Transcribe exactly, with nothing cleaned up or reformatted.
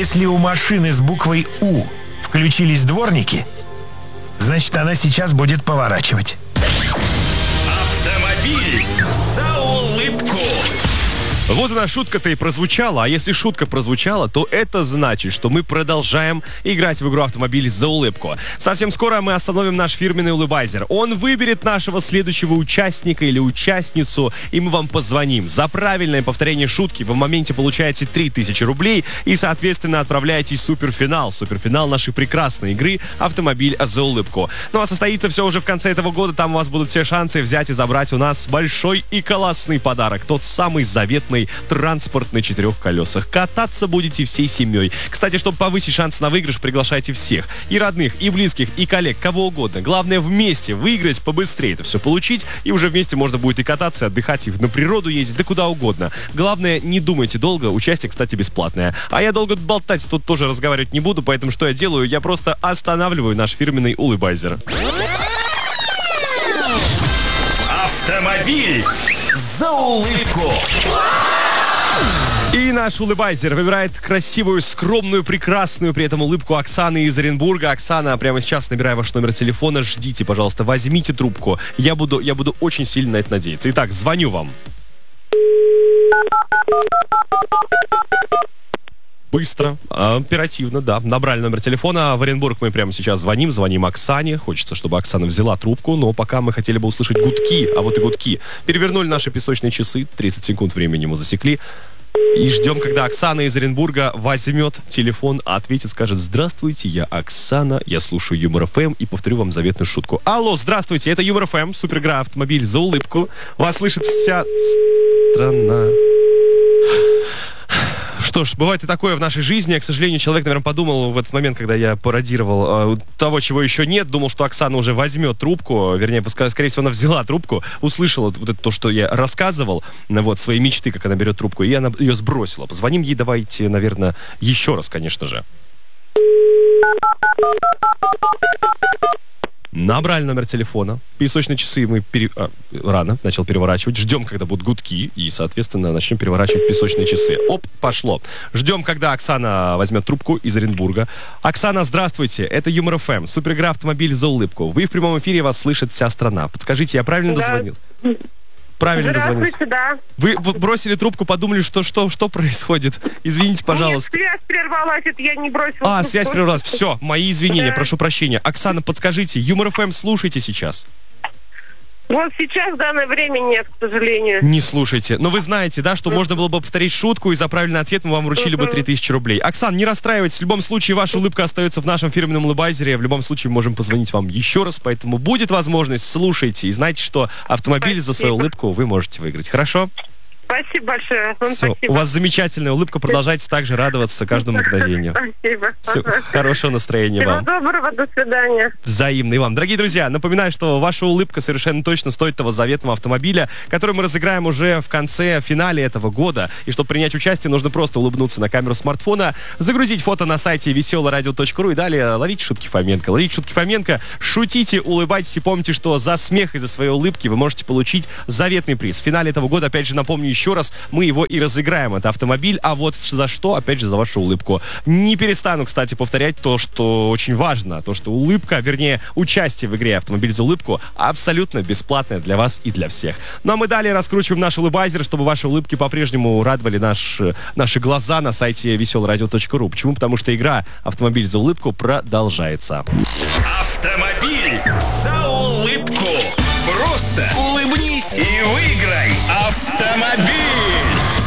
Если у машины с буквой «У» включились дворники, значит, она сейчас будет поворачивать. Автомобиль за улыбку. Вот она шутка-то и прозвучала, а если шутка прозвучала, то это значит, что мы продолжаем играть в игру «Автомобиль за улыбку». Совсем скоро мы остановим наш фирменный улыбайзер. Он выберет нашего следующего участника или участницу, и мы вам позвоним. За правильное повторение шутки вы в моменте получаете три тысячи рублей и, соответственно, отправляетесь в суперфинал. Суперфинал нашей прекрасной игры «Автомобиль за улыбку». Ну а состоится все уже в конце этого года. Там у вас будут все шансы взять и забрать у нас большой и классный подарок. Тот самый заветный транспорт на четырех колесах. Кататься будете всей семьей. Кстати, чтобы повысить шанс на выигрыш, приглашайте всех. И родных, и близких, и коллег, кого угодно. Главное вместе выиграть, побыстрее это все получить. И уже вместе можно будет и кататься, и отдыхать, и на природу ездить, да куда угодно. Главное, не думайте долго. Участие, кстати, бесплатное. А я долго болтать тут тоже разговаривать не буду, поэтому что я делаю? Я просто останавливаю наш фирменный улыбайзер. Автомобиль за улыбку. И наш улыбайзер выбирает красивую, скромную, прекрасную при этом улыбку Оксаны из Оренбурга. Оксана, прямо сейчас набираю ваш номер телефона. Ждите, пожалуйста, возьмите трубку. Я буду, я буду очень сильно на это надеяться. Итак, звоню вам. Быстро, оперативно, да. Набрали номер телефона. В Оренбург мы прямо сейчас звоним. Звоним Оксане. Хочется, чтобы Оксана взяла трубку. Но пока мы хотели бы услышать гудки. А вот и гудки. Перевернули наши песочные часы. тридцать секунд времени мы засекли. И ждем, когда Оксана из Оренбурга возьмет телефон, ответит, скажет: «Здравствуйте, я Оксана, я слушаю Юмор ФМ и повторю вам заветную шутку». Алло, здравствуйте, это Юмор ФМ, супергра «Автомобиль за улыбку». Вас слышит вся страна. Что ж, бывает и такое в нашей жизни. К сожалению, человек, наверное, подумал в этот момент, когда я пародировал э, того, чего еще нет. Думал, что Оксана уже возьмет трубку. Вернее, скорее всего, она взяла трубку, услышала вот это то, что я рассказывал, вот, свои мечты, как она берет трубку, и она ее сбросила. Позвоним ей, давайте, наверное, еще раз, конечно же. Набрали номер телефона. Песочные часы мы пере... а, рано начал переворачивать. Ждем, когда будут гудки. И, соответственно, начнем переворачивать песочные часы. Оп, пошло. Ждем, когда Оксана возьмет трубку из Оренбурга. Оксана, здравствуйте. Это Юмор ФМ. Суперигра «Автомобиль за улыбку». Вы в прямом эфире, вас слышит вся страна. Подскажите, я правильно да. дозвонил? Правильно дозвонился. Да. Вы бросили трубку, подумали, что, что, что происходит. Извините, пожалуйста. Нет, связь прервалась, это я не бросила. А, связь прервалась. Все, мои извинения, да. прошу прощения. Оксана, подскажите, Юмор ФМ слушайте сейчас. Вот сейчас в данное время нет, к сожалению. Не слушайте. Но вы знаете, да, что можно было бы повторить шутку, и за правильный ответ мы вам вручили бы три тысячи рублей. Оксан, не расстраивайтесь. В любом случае, ваша улыбка остается в нашем фирменном улыбайзере. В любом случае, мы можем позвонить вам еще раз. Поэтому будет возможность, слушайте. И знайте, что автомобиль Спасибо. За свою улыбку вы можете выиграть. Хорошо? Спасибо большое. Все, спасибо. У вас замечательная улыбка. Продолжайте также радоваться каждому мгновению. Спасибо. Все, хорошего настроения Всего вам. Всего доброго, до свидания. Взаимно и вам. Дорогие друзья, напоминаю, что ваша улыбка совершенно точно стоит того заветного автомобиля, который мы разыграем уже в конце, в финале этого года. И чтобы принять участие, нужно просто улыбнуться на камеру смартфона, загрузить фото на сайте веселое радио точка ру и далее ловить шутки Фоменко. Ловить шутки Фоменко, шутите, улыбайтесь и помните, что за смех и за свои улыбки вы можете получить заветный приз. В финале этого года, опять же, напомню еще раз, мы его и разыграем. Это автомобиль, а вот за что, опять же, за вашу улыбку. Не перестану, кстати, повторять то, что очень важно. То, что улыбка, вернее, участие в игре «Автомобиль за улыбку» абсолютно бесплатное для вас и для всех. Ну а мы далее раскручиваем наш улыбайзер, чтобы ваши улыбки по-прежнему радовали наш, наши глаза на сайте веселое радио точка ру. Почему? Потому что игра «Автомобиль за улыбку» продолжается. Автомобиль за улыбку. Просто улыбнись и выиграй автомобиль.